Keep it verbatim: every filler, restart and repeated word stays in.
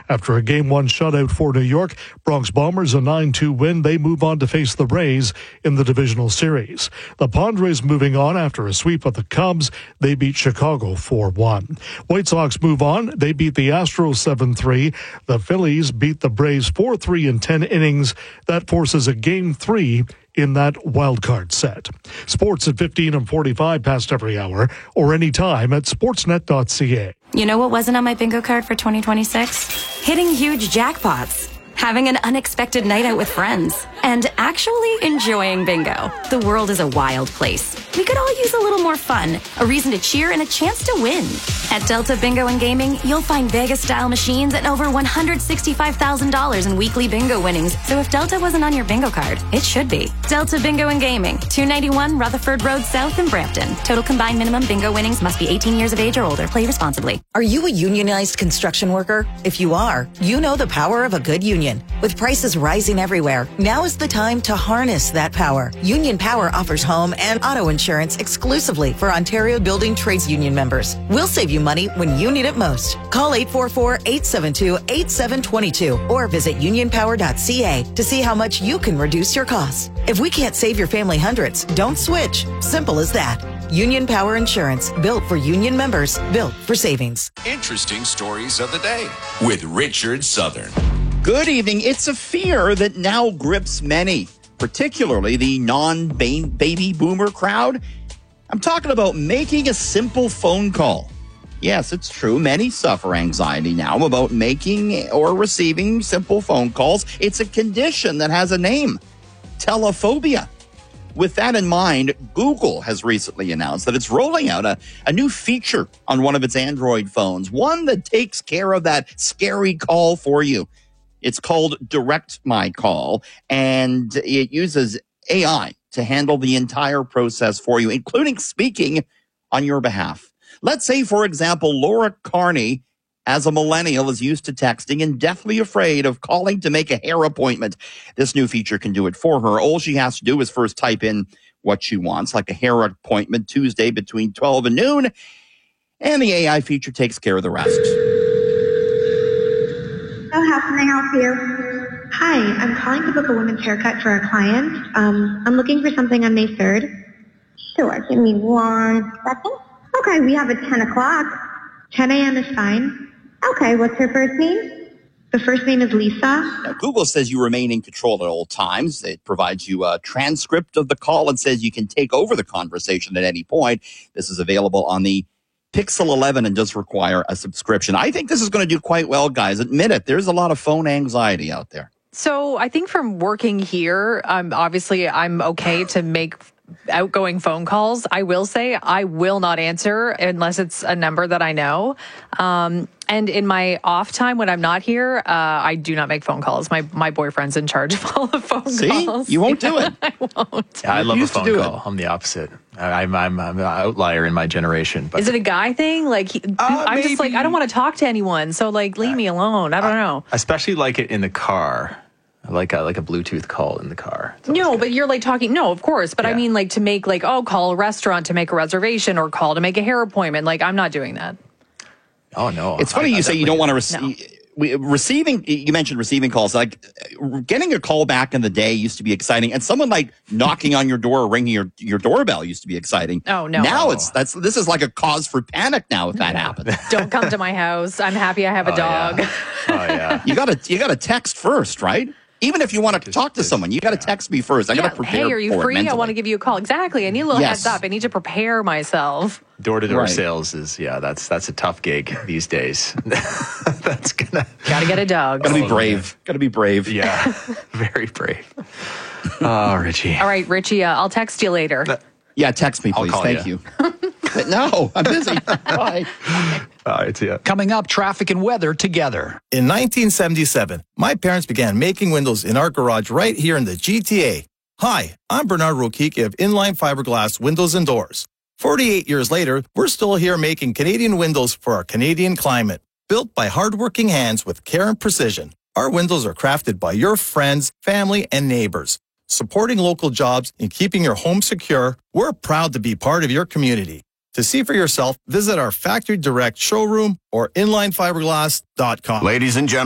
After a game one shutout for New York, Bronx Bombers a nine two win. They move on to face the Rays in the divisional series. The Padres moving on after a sweep of the Cubs. They beat Chicago four one. White Sox move on. They beat the Astros seven three. The Phillies beat the Braves four three in ten innings. That forces a game three in that wild card set. Sports at fifteen and forty-five past every hour or anytime at sportsnet dot c a. You know what wasn't on my bingo card for twenty twenty-six? Hitting huge jackpots, having an unexpected night out with friends, and actually enjoying bingo. The world is a wild place. We could all use a little more fun, a reason to cheer, and a chance to win. At Delta Bingo and Gaming, you'll find Vegas-style machines and over one hundred sixty-five thousand dollars in weekly bingo winnings. So if Delta wasn't on your bingo card, it should be. Delta Bingo and Gaming, two ninety-one Rutherford Road South in Brampton. Total combined minimum bingo winnings must be eighteen years of age or older. Play responsibly. Are you a unionized construction worker? If you are, you know the power of a good union. With prices rising everywhere, now is the time to harness that power. Union Power offers home and auto insurance exclusively for Ontario Building Trades Union members. We'll save you money when you need it most. Call eight four four, eight seven two, eight seven two two or visit union power dot c a to see how much you can reduce your costs. If we can't save your family hundreds, don't switch. Simple as that. Union Power Insurance, built for union members, built for savings. Interesting stories of the day with Richard Southern. Good evening. It's a fear that now grips many, particularly the non-baby boomer crowd. I'm talking about making a simple phone call. Yes, it's true. Many suffer anxiety now about making or receiving simple phone calls. It's a condition that has a name, telephobia. With that in mind, Google has recently announced that it's rolling out a, a new feature on one of its Android phones, one that takes care of that scary call for you. It's called Direct My Call, and it uses A I to handle the entire process for you, including speaking on your behalf. Let's say, for example, Laura Carney, as a millennial, is used to texting and deathly afraid of calling to make a hair appointment. This new feature can do it for her. All she has to do is first type in what she wants, like a hair appointment Tuesday between twelve and noon, and the A I feature takes care of the rest. So how can I help you? Hi, I'm calling to book a women's haircut for a client. Um, I'm looking for something on May third. Sure, give me one second. Okay, we have at ten o'clock. ten a.m. is fine. Okay, what's her first name? The first name is Lisa. Now, Google says you remain in control at all times. It provides you a transcript of the call and says you can take over the conversation at any point. This is available on the Pixel eleven and does require a subscription. I think this is going to do quite well, guys. Admit it. There's a lot of phone anxiety out there. So I think from working here, um, obviously I'm okay to make outgoing phone calls. I will say I will not answer unless it's a number that I know. Um, and in my off time when I'm not here, uh, I do not make phone calls. My my boyfriend's in charge of all the phone See? calls. You won't yeah, do it. I won't. Yeah, I love a used to phone do call. it. I'm the opposite. I, I'm, I'm I'm an outlier in my generation. But Is it a guy thing? Like, he, I'm just like, I don't want to talk to anyone. So like, leave me alone. I don't know. I especially like it in the car. I like a, like a Bluetooth call in the car. No, good. but you're like talking, no, of course. But Yeah. I mean like to make like, oh, call a restaurant to make a reservation or call to make a hair appointment. Like, I'm not doing that. Oh, no. It's funny I, you I say you don't want to No. receive. We, receiving, you mentioned receiving calls. Like getting a call back in the day used to be exciting, and someone like knocking on your door or ringing your, your doorbell used to be exciting. Oh, no. Now Oh. it's that's this is like a cause for panic now if that happens. Don't come to my house. I'm happy I have a Oh, dog. yeah. Oh, yeah. You gotta you gotta text first, right? Even if you want to Just- talk to just- someone, you got to yeah. text me first. I got Yeah, to prepare. hey, are you for free? It I mentally. want to give you a call. Exactly. I need a little Yes. heads up. I need to prepare myself. Door-to-door Right. sales is, yeah, that's that's a tough gig these days. That's gonna... Got to get a dog. Gotta be Oh, brave. Gotta be brave. Yeah, very brave. Oh, Richie. All right, Richie, uh, I'll text you later. Yeah, text me, I'll please. call Thank you. you. No, I'm busy. Bye. All right, yeah. Coming up, traffic and weather together. In nineteen seventy-seven, my parents began making windows in our garage right here in the G T A. Hi, I'm Bernard Rokicki of Inline Fiberglass Windows and Doors. forty-eight years later, we're still here making Canadian windows for our Canadian climate. Built by hardworking hands with care and precision, our windows are crafted by your friends, family, and neighbors. Supporting local jobs and keeping your home secure, we're proud to be part of your community. To see for yourself, visit our Factory Direct showroom or inline fiberglass dot com. Ladies and gentlemen.